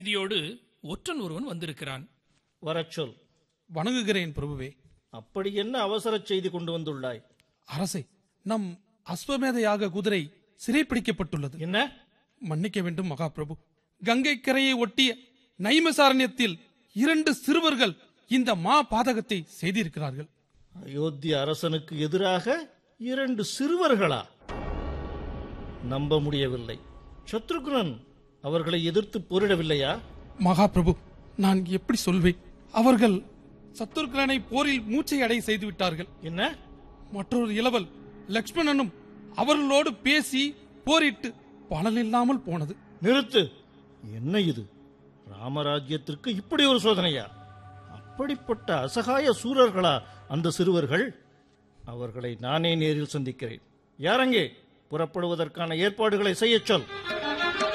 செய்தியோடு ஒற்றன் ஒருவன் வந்திருக்கிறான். வரச் சொல். வணங்குகிறேன் பிரபுவே. அப்படி என்ன அவசர செய்தி கொண்டு வந்துள்ளாய்? அரசே, நம் அஸ்வமேத யாக குதிரை சிறைப்பிடிக்கப்பட்டுள்ளது. என்ன? மன்னிக்க வேண்டும் மகாபிரபு. கங்கை கரையை ஒட்டிய நைமசாரண்யத்தில் 2 சிறுவர்கள் இந்த மா பாதகத்தை செய்திருக்கிறார்கள். அயோத்திய அரசனுக்கு எதிராக 2 சிறுவர்களா? நம்ப முடியவில்லை. சத்ருக்னன் அவர்களை எதிர்த்து போரிடவில்லையா? மகாபிரபு, நான் எப்படி சொல்வேன்? அவர்கள் சத்ருக்னனை போரில் மூச்சை அடை செய்து விட்டார்கள். என்ன? மற்றொரு இளவல் லக்ஷ்மணனும் அவர்களோடு பேசி போரிட்டு பலனில்லாமல் போனது. நிறுத்து. என்ன இது? ராமராஜ்யத்திற்கு இப்படி ஒரு சோதனையா? அப்படிப்பட்ட அசகாய சூரர்களா அந்த சிறுவர்கள்? அவர்களை நானே நேரில் சந்திக்கிறேன். யாரங்கே? புறப்படுவதற்கான ஏற்பாடுகளை செய்யச் சொல்.